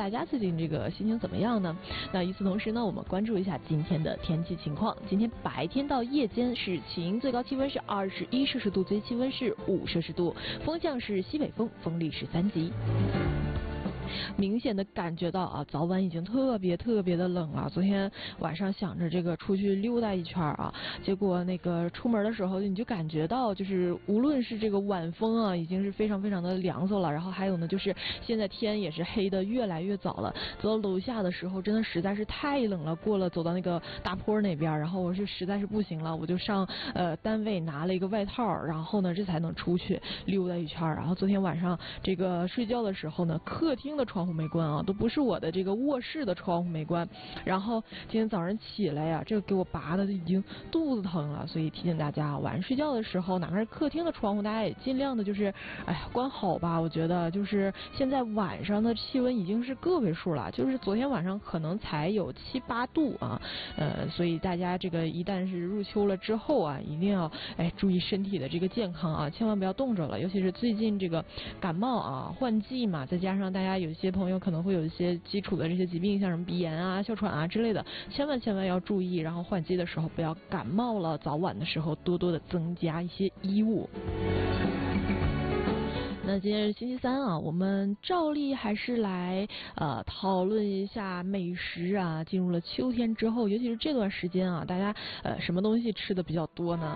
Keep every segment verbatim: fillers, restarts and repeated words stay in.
大家最近这个心情怎么样呢？那与此同时呢，我们关注一下今天的天气情况。今天白天到夜间是晴，最高气温是二十一摄氏度，最低气温是五摄氏度，风向是西北风，风力是三级。明显的感觉到啊，早晚已经特别特别的冷了。昨天晚上想着这个出去溜达一圈啊，结果那个出门的时候你就感觉到，就是无论是这个晚风啊，已经是非常非常的凉飕了。然后还有呢，就是现在天也是黑的越来越早了。走到楼下的时候，真的实在是太冷了。过了走到那个大坡那边，然后我是实在是不行了，我就上呃单位拿了一个外套，然后呢这才能出去溜达一圈。然后昨天晚上这个睡觉的时候呢，客厅的窗户没关啊，都不是我的这个卧室的窗户没关。然后今天早上起来呀、啊，这个给我拔的已经肚子疼了，所以提醒大家，晚上睡觉的时候，哪怕是客厅的窗户，大家也尽量的就是，哎呀，关好吧。我觉得就是现在晚上的气温已经是个位数了，就是昨天晚上可能才有七八度啊，呃，所以大家这个一旦是入秋了之后啊，一定要哎注意身体的这个健康啊，千万不要冻着了，尤其是最近这个感冒啊，换季嘛，再加上大家有些朋友可能会有一些基础的这些疾病，像什么鼻炎啊、哮喘啊之类的，千万千万要注意。然后换季的时候不要感冒了，早晚的时候多多的增加一些衣物。那今天是星期三啊，我们照例还是来呃讨论一下美食啊。进入了秋天之后，尤其是这段时间啊，大家呃什么东西吃的比较多呢？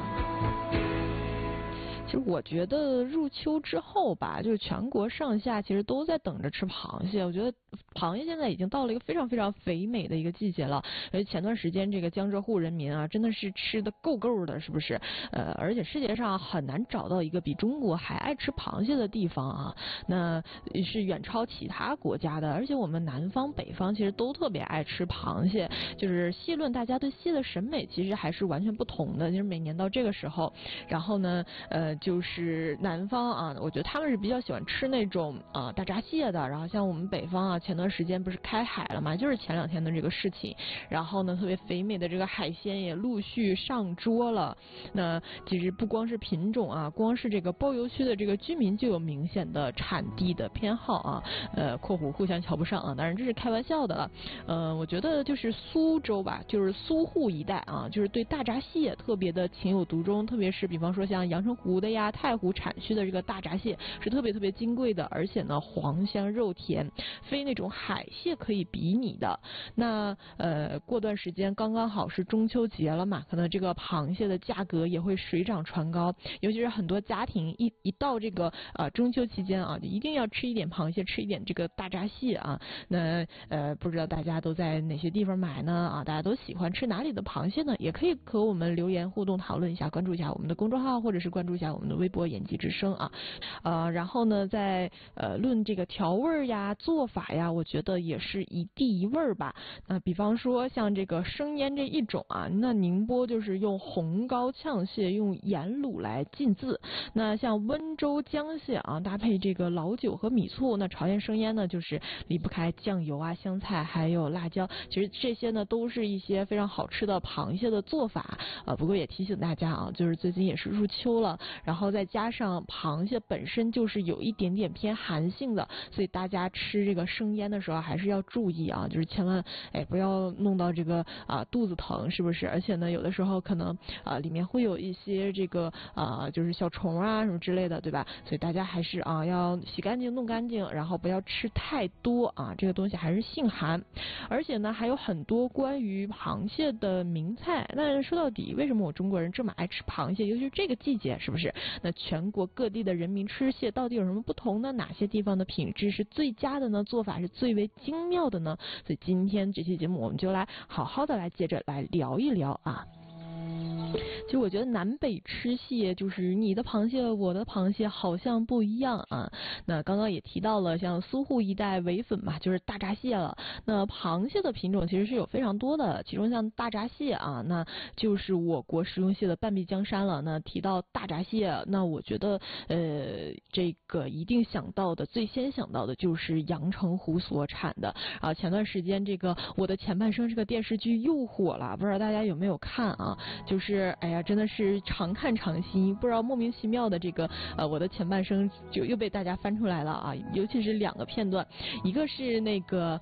其实我觉得入秋之后吧，就是全国上下其实都在等着吃螃蟹。我觉得螃蟹现在已经到了一个非常非常肥美的一个季节了。而且前段时间这个江浙沪人民啊，真的是吃的够够的，是不是？呃，而且世界上很难找到一个比中国还爱吃螃蟹的地方啊。那是远超其他国家的。而且我们南方北方其实都特别爱吃螃蟹。就是细论大家对蟹的审美其实还是完全不同的。就是每年到这个时候，然后呢，呃。就是南方啊，我觉得他们是比较喜欢吃那种啊大闸蟹的。然后像我们北方啊，前段时间不是开海了嘛，就是前两天的这个事情。然后呢，特别肥美的这个海鲜也陆续上桌了。那其实不光是品种啊，光是这个包邮区的这个居民就有明显的产地的偏好啊。呃，括弧互相瞧不上啊，当然这是开玩笑的了。呃，我觉得就是苏州吧，就是苏沪一带啊，就是对大闸蟹特别的情有独钟，特别是比方说像阳澄湖的呀、太湖产区的这个大闸蟹是特别特别金贵的，而且呢黄香肉甜，非那种海蟹可以比拟的。那呃过段时间刚刚好是中秋节了嘛，可能这个螃蟹的价格也会水涨船高，尤其是很多家庭一一到这个呃中秋期间啊，就一定要吃一点螃蟹，吃一点这个大闸蟹啊。那呃不知道大家都在哪些地方买呢？啊，大家都喜欢吃哪里的螃蟹呢？也可以和我们留言互动讨论一下，关注一下我们的公众号，或者是关注一下我们的微博演技之声啊。呃，然后呢，在呃论这个调味呀、做法呀，我觉得也是一地一味吧。那比方说像这个生腌这一种啊，那宁波就是用红膏呛蟹用盐卤来浸渍。那像温州江蟹啊，搭配这个老酒和米醋。那潮汕生腌呢，就是离不开酱油啊、香菜还有辣椒。其实这些呢，都是一些非常好吃的螃蟹的做法。呃，不过也提醒大家啊，就是最近也是入秋了，然后再加上螃蟹本身就是有一点点偏寒性的，所以大家吃这个生腌的时候还是要注意啊，就是千万哎不要弄到这个啊肚子疼，是不是？而且呢，有的时候可能啊里面会有一些这个啊就是小虫啊什么之类的，对吧？所以大家还是啊要洗干净弄干净，然后不要吃太多啊，这个东西还是性寒。而且呢，还有很多关于螃蟹的名菜。那说到底，为什么我中国人这么爱吃螃蟹？尤其是这个季节，是不是？那全国各地的人民吃蟹到底有什么不同呢？哪些地方的品质是最佳的呢？做法是最为精妙的呢？所以今天这期节目我们就来好好的来接着来聊一聊啊。其实我觉得南北吃蟹，就是你的螃蟹我的螃蟹好像不一样啊。那刚刚也提到了像苏沪一带为粉嘛，就是大闸蟹了。那螃蟹的品种其实是有非常多的，其中像大闸蟹啊，那就是我国食用蟹的半壁江山了。那提到大闸蟹，那我觉得呃这个一定想到的，最先想到的就是阳澄湖所产的啊。前段时间这个我的前半生这个电视剧又火了，不知道大家有没有看啊？就是哎呀，真的是常看常新，不知道莫名其妙的这个呃我的前半生就又被大家翻出来了啊。尤其是两个片段，一个是那个